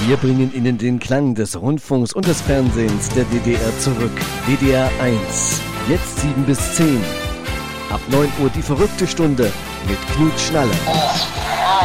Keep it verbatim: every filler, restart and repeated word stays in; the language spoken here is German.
Wir bringen Ihnen den Klang des Rundfunks und des Fernsehens der D D R zurück. D D R eins, jetzt sieben bis zehn. Ab neun Uhr die verrückte Stunde mit Knut Schnalle.